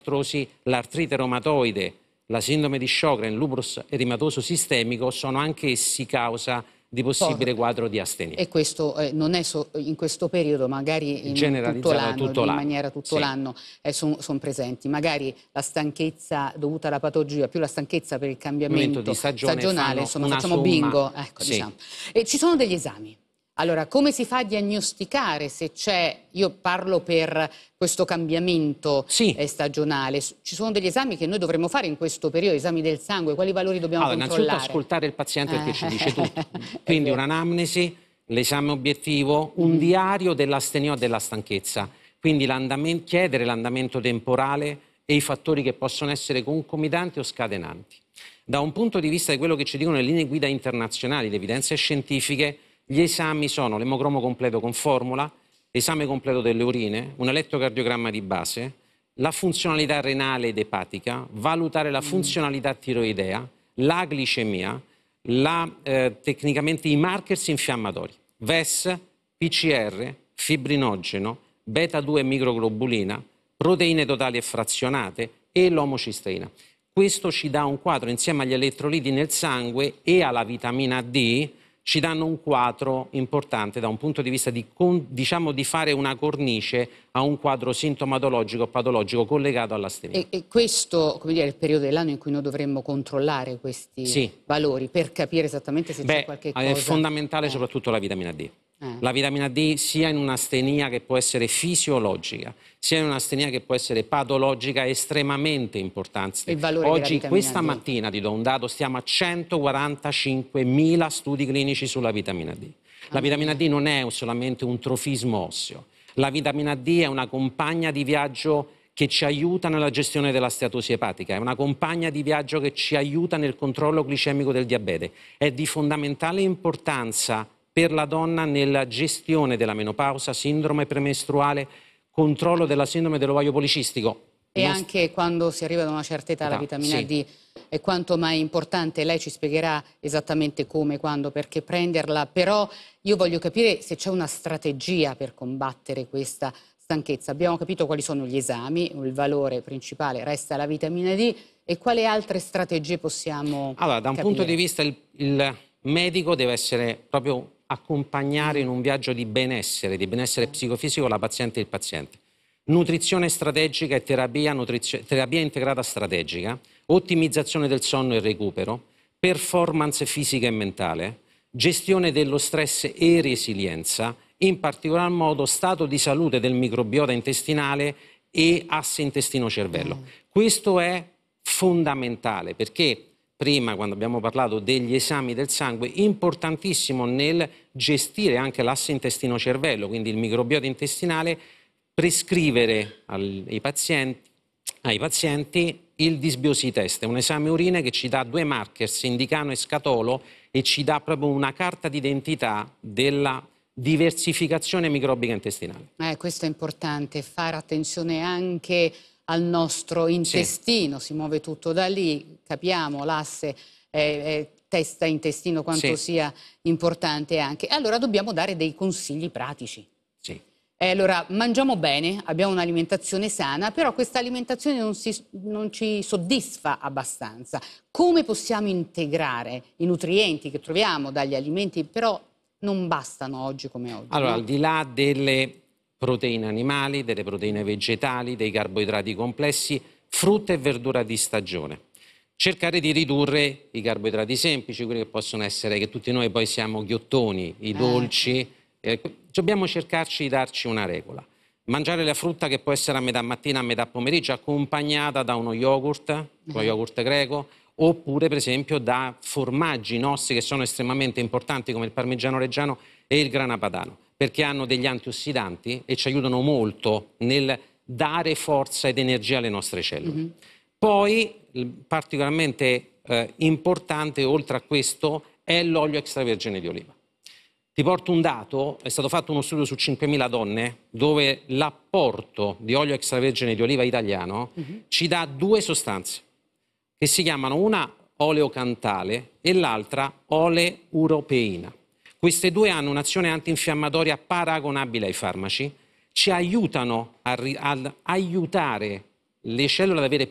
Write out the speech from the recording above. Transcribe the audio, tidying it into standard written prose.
l'artrite reumatoide, la sindrome di Sjögren, il lupus eritematoso sistemico sono anch'essi causa di possibile quadro di astenia. E questo non è in questo periodo, magari in tutto l'anno, in maniera tutto l'anno sono presenti. Magari la stanchezza dovuta alla patologia, più la stanchezza per il cambiamento stagionale, insomma facciamo bingo. Ecco, diciamo. E ci sono degli esami. Allora, come si fa a diagnosticare se c'è, io parlo per questo cambiamento stagionale, ci sono degli esami che noi dovremmo fare in questo periodo, esami del sangue, quali valori dobbiamo controllare? Innanzitutto ascoltare il paziente perché ci dice tutto, quindi un'anamnesi, l'esame obiettivo, un diario dell'astenia o della stanchezza, quindi chiedere l'andamento temporale e i fattori che possono essere concomitanti o scatenanti. Da un punto di vista di quello che ci dicono le linee guida internazionali, le evidenze scientifiche, gli esami sono l'emocromo completo con formula, esame completo delle urine, un elettrocardiogramma di base, la funzionalità renale ed epatica, valutare la funzionalità tiroidea, la glicemia, tecnicamente i markers infiammatori, VES, PCR, fibrinogeno, beta-2 microglobulina, proteine totali e frazionate e l'omocisteina. Questo ci dà un quadro insieme agli elettroliti nel sangue e alla vitamina D, ci danno un quadro importante da un punto di vista di fare una cornice a un quadro sintomatologico o patologico collegato all'astenia. E questo, come dire, è il periodo dell'anno in cui noi dovremmo controllare questi valori per capire esattamente se c'è qualche cosa. È fondamentale soprattutto la vitamina D. La vitamina D sia in un'astenia che può essere fisiologica, sia in un'astenia che può essere patologica, è estremamente importante. Oggi, questa mattina, ti do un dato, stiamo a 145.000 studi clinici sulla vitamina D. La vitamina D non è solamente un trofismo osseo. La vitamina D è una compagna di viaggio che ci aiuta nella gestione della steatosi epatica, è una compagna di viaggio che ci aiuta nel controllo glicemico del diabete. È di fondamentale importanza per la donna nella gestione della menopausa, sindrome premestruale, controllo della sindrome dell'ovaio policistico. E anche quando si arriva ad una certa età la vitamina D è quanto mai importante. Lei ci spiegherà esattamente come, quando, perché prenderla, però io voglio capire se c'è una strategia per combattere questa stanchezza. Abbiamo capito quali sono gli esami, il valore principale resta la vitamina D, e quali altre strategie possiamo da un punto di vista il medico deve essere proprio accompagnare in un viaggio di benessere psicofisico la paziente e il paziente. Nutrizione strategica e terapia integrata strategica, ottimizzazione del sonno e recupero, performance fisica e mentale, gestione dello stress e resilienza, in particolar modo stato di salute del microbiota intestinale e asse intestino-cervello. Questo è fondamentale perché prima, quando abbiamo parlato degli esami del sangue, importantissimo nel gestire anche l'asse intestino-cervello, quindi il microbiota intestinale, prescrivere ai pazienti il dysbiosi test, un esame urine che ci dà 2 markers, indicano e scatolo, e ci dà proprio una carta d'identità della diversificazione microbica intestinale. Questo è importante, fare attenzione anche al nostro intestino, si muove tutto da lì, capiamo l'asse testa-intestino quanto sia importante anche. Allora dobbiamo dare dei consigli pratici. Allora, mangiamo bene, abbiamo un'alimentazione sana, però questa alimentazione non ci soddisfa abbastanza. Come possiamo integrare i nutrienti che troviamo dagli alimenti, però non bastano oggi come oggi? Allora, al di là delle proteine animali, delle proteine vegetali, dei carboidrati complessi, frutta e verdura di stagione. Cercare di ridurre i carboidrati semplici, quelli che possono essere, che tutti noi poi siamo ghiottoni, i dolci. Dobbiamo cercarci di darci una regola. Mangiare la frutta che può essere a metà mattina, a metà pomeriggio, accompagnata da uno yogurt greco, oppure per esempio da formaggi nostri che sono estremamente importanti come il parmigiano reggiano e il grana padano, perché hanno degli antiossidanti e ci aiutano molto nel dare forza ed energia alle nostre cellule. Poi, particolarmente importante, oltre a questo, è l'olio extravergine di oliva. Ti porto un dato, è stato fatto uno studio su 5.000 donne dove l'apporto di olio extravergine di oliva italiano ci dà 2 sostanze che si chiamano, una oleocantale e l'altra oleuropeina. Queste 2 hanno un'azione antinfiammatoria paragonabile ai farmaci, ci aiutano ad aiutare le cellule ad avere